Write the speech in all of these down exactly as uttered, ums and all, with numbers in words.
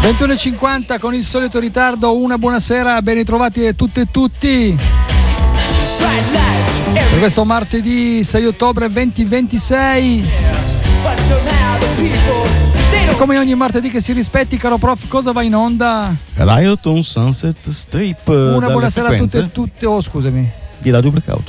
ventuno e cinquanta con il solito ritardo. Una buonasera, ben ritrovati a tutte e tutti per questo martedì sei ottobre duemilaventisei. E come ogni martedì che si rispetti, caro prof, cosa va in onda? L'Ayrton Sunset Strip. Una buonasera a tutte e tutte. Oh, scusami. Di Radio Blackout.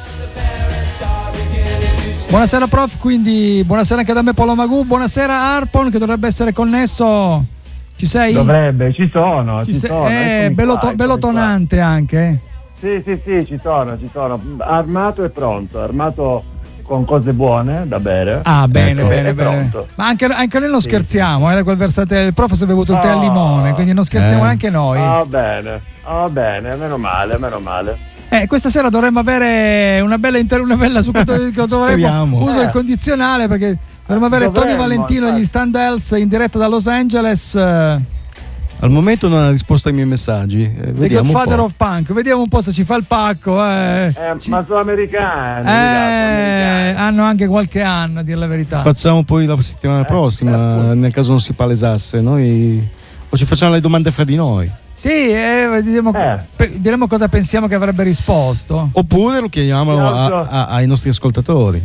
Buonasera prof, quindi buonasera anche da me Paolo Magù. Buonasera Arpon, che dovrebbe essere connesso. Ci sei? Dovrebbe, ci sono, ci ci sei? sono. Eh, bello, qua, to- bello tonante qua. Anche. Sì, sì, sì, ci sono, ci sono. Armato e pronto, armato con cose buone da bere. Ah, bene, ecco, bene, bene. Pronto. Ma anche, anche noi non sì, scherziamo, sì. Eh, da quel versatile. Il prof si è bevuto il tè oh, al limone, quindi non scherziamo eh. neanche noi. Va oh, bene, va oh, bene, meno male, meno male. Eh, questa sera dovremmo avere una bella inter- una bella su dovremmo uso eh. il condizionale perché dovremmo avere dovremmo, Tony Valentino e gli Stand Hells in diretta da Los Angeles. Eh, Al momento non ha risposto ai miei messaggi. Eh, The vediamo Godfather un of Punk. Vediamo un po' se ci fa il pacco. Eh. Eh, Ci- Ma sono americani. eh, americani. hanno anche qualche anno, a dire la verità. Facciamo poi la settimana Eh, prossima, eh, nel caso non si palesasse. Noi o ci facciamo le domande fra di noi. Sì, eh, diremo, Eh. pe- diremo cosa pensiamo che avrebbe risposto. Oppure lo chiediamo a- a- ai nostri ascoltatori.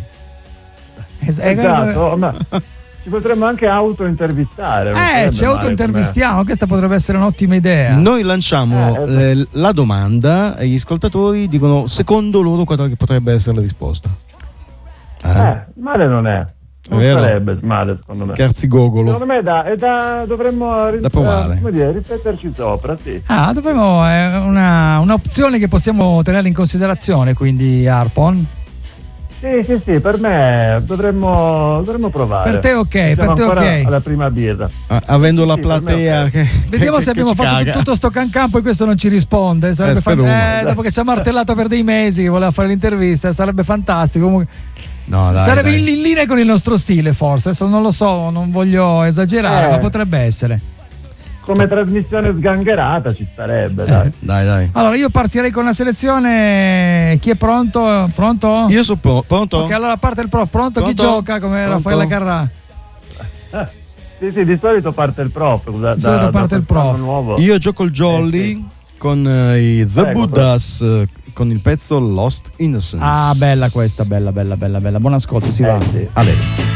Es- eh, Esatto, ma ci potremmo anche auto-intervistare. non Eh, sarebbe ci male auto-intervistiamo, questa potrebbe essere un'ottima idea. Noi lanciamo Eh, esatto. le- la domanda e gli ascoltatori dicono secondo loro quale che potrebbe essere la risposta. come- Eh, male non è. Non Vero? sarebbe male, secondo me. Carzigogolo. Secondo me è da, è da dovremmo ri- Da provare. eh, come dire, rifletterci sopra, sì. Ah, dovremmo, è una, un'opzione che possiamo tenere in considerazione, quindi Arpon. Sì, sì, sì, per me dovremmo, dovremmo provare. Per te ok, Siamo per te ancora ok. alla prima birra. Ah, avendo la Sì, per me platea ok. che, Vediamo che- se che abbiamo ci fatto caga. tutto sto cancampo e questo non ci risponde. Sarebbe Eh, fan- spero eh, uno. dopo che ci ha martellato per dei mesi che voleva fare l'intervista, sarebbe fantastico. Comunque, No, s- dai, sarebbe dai. in in linea con il nostro stile, forse. Adesso non lo so, non voglio esagerare, Eh. ma potrebbe essere. Come trasmissione sgangherata ci starebbe, dai. Dai, dai. Allora, io partirei con la selezione. Chi è pronto? Pronto? Io sono pro- pronto? Ok, allora parte il prof. Pronto? Chi Pronto? gioca come Pronto? Raffaella Carrà? Eh, sì, sì, di solito parte il prof. Da, Di solito da- parte da il prof. quest'anno nuovo. Io gioco il Jolly Eh, sì. con eh, i The Prego, Buddhas eh, con il pezzo Lost Innocence. Ah, bella questa, bella, bella, bella, bella. Buon ascolto, si Eh, va. sì. Ale.